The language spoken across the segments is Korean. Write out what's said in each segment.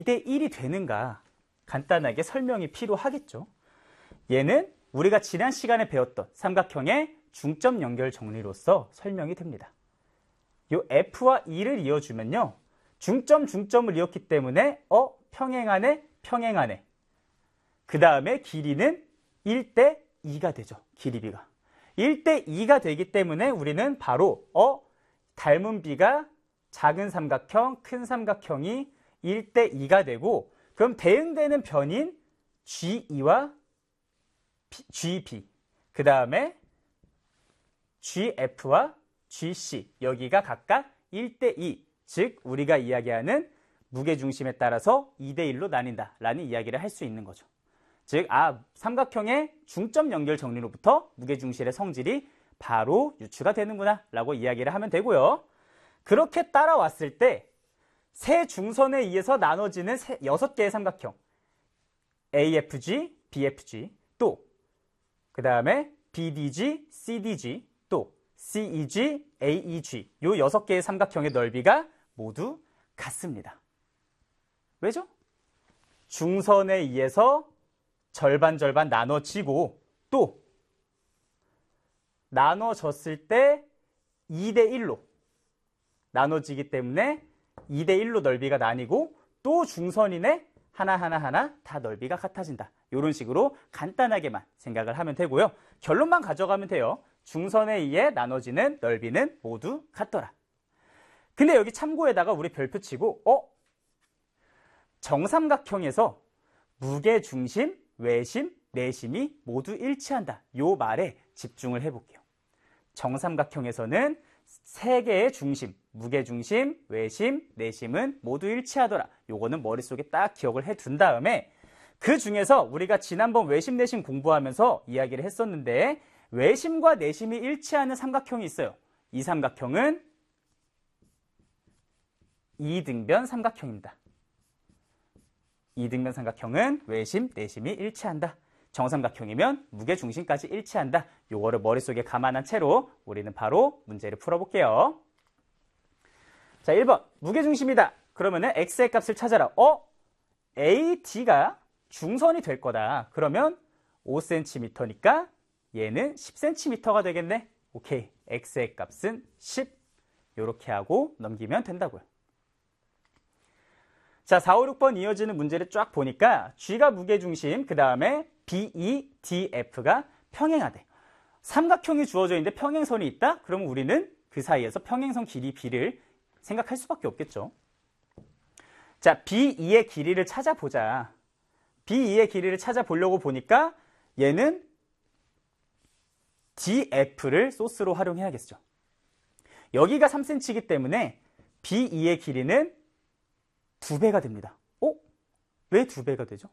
2대 1이 되는가 간단하게 설명이 필요하겠죠. 얘는 우리가 지난 시간에 배웠던 삼각형의 중점 연결 정리로서 설명이 됩니다. 요 F와 E를 이어주면요. 중점을 이었기 때문에 평행하네, 평행하네. 그 다음에 길이는 1대 2가 되죠. 길이비가. 1대 2가 되기 때문에 우리는 바로 닮은 비가 작은 삼각형, 큰 삼각형이 1대 2가 되고 그럼 대응되는 변인 G2와 GB 그 다음에 GF와 GC 여기가 각각 1대 2 즉 우리가 이야기하는 무게중심에 따라서 2대 1로 나뉜다 라는 이야기를 할 수 있는 거죠. 즉 삼각형의 중점 연결 정리로부터 무게중심의 성질이 바로 유추가 되는구나 라고 이야기를 하면 되고요. 그렇게 따라왔을 때 세 중선에 의해서 나눠지는 6개의 삼각형 AFG, BFG 또 그 다음에 BDG, CDG 또 CEG, AEG 요 6개의 삼각형의 넓이가 모두 같습니다. 왜죠? 중선에 의해서 절반 나눠지고 또 나눠졌을 때 2대 1로 나눠지기 때문에 2대 1로 넓이가 나뉘고 또 중선이네 하나 다 넓이가 같아진다. 이런 식으로 간단하게만 생각을 하면 되고요. 결론만 가져가면 돼요. 중선에 의해 나눠지는 넓이는 모두 같더라. 근데 여기 참고에다가 우리 별표 치고 정삼각형에서 무게중심, 외심, 내심이 모두 일치한다. 요 말에 집중을 해볼게요. 정삼각형에서는 3개의 중심, 무게중심, 외심, 내심은 모두 일치하더라. 요거는 머릿속에 딱 기억을 해둔 다음에 그 중에서 우리가 지난번 외심, 내심 공부하면서 이야기를 했었는데 외심과 내심이 일치하는 삼각형이 있어요. 이 삼각형은 이등변 삼각형입니다. 이등변 삼각형은 외심, 내심이 일치한다. 정삼각형이면 무게중심까지 일치한다. 요거를 머릿속에 감안한 채로 우리는 바로 문제를 풀어볼게요. 자, 1번 무게중심이다. 그러면은 x의 값을 찾아라. AD가 중선이 될 거다. 그러면 5cm니까 얘는 10cm가 되겠네. 오케이. x의 값은 10. 요렇게 하고 넘기면 된다고요. 자, 4, 5, 6번 이어지는 문제를 쫙 보니까 G가 무게중심, 그 다음에 BE, DF가 평행하대. 삼각형이 주어져 있는데 평행선이 있다? 그러면 우리는 그 사이에서 평행선 길이 B를 생각할 수밖에 없겠죠. 자, BE의 길이를 찾아보자. BE의 길이를 찾아보려고 보니까 얘는 DF를 소스로 활용해야겠죠. 여기가 3cm이기 때문에 BE의 길이는 2배가 됩니다. 왜 2배가 되죠?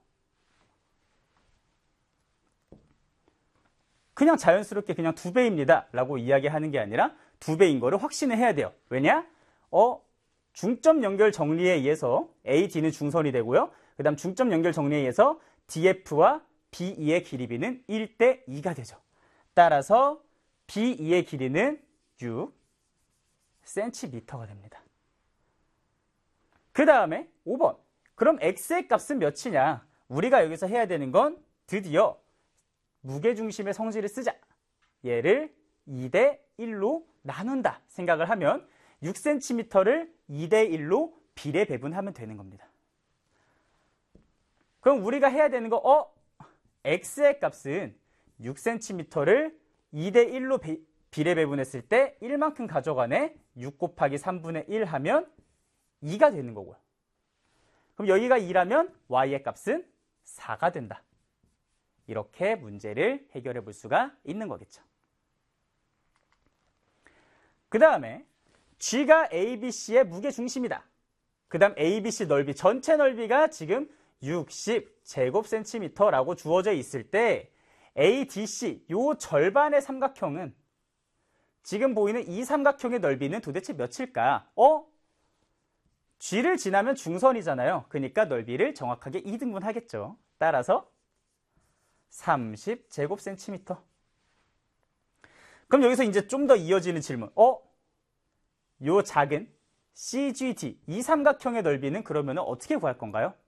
그냥 자연스럽게 그냥 2배입니다 라고 이야기하는 게 아니라 2배인 거를 확신을 해야 돼요. 왜냐? 중점 연결 정리에 의해서 AD는 중선이 되고요. 그 다음 중점 연결 정리에 의해서 DF와 BE의 길이비는 1대 2가 되죠. 따라서 BE의 길이는 6cm가 됩니다. 그 다음에 5번. 그럼 X의 값은 몇이냐? 우리가 여기서 해야 되는 건 드디어 무게중심의 성질을 쓰자. 얘를 2대 1로 나눈다 생각을 하면 6cm를 2대 1로 비례 배분하면 되는 겁니다. 그럼 우리가 해야 되는 거 X의 값은 6cm를 2대 1로 비례 배분했을 때 1만큼 가져가네. 6 곱하기 3분의 1 하면 2가 되는 거고요. 그럼 여기가 2라면 Y의 값은 4가 된다. 이렇게 문제를 해결해 볼 수가 있는 거겠죠. 그 다음에 G가 ABC의 무게중심이다. 그 다음 ABC 넓이, 전체 넓이가 지금 60제곱센티미터라고 주어져 있을 때 ADC, 요 절반의 삼각형은 지금 보이는 이 삼각형의 넓이는 도대체 몇일까? G를 지나면 중선이잖아요. 그러니까 넓이를 정확하게 2등분 하겠죠. 따라서 30제곱센티미터. 그럼 여기서 이제 좀 더 이어지는 질문. 요 작은 CGD, 이 삼각형의 넓이는 그러면 어떻게 구할 건가요?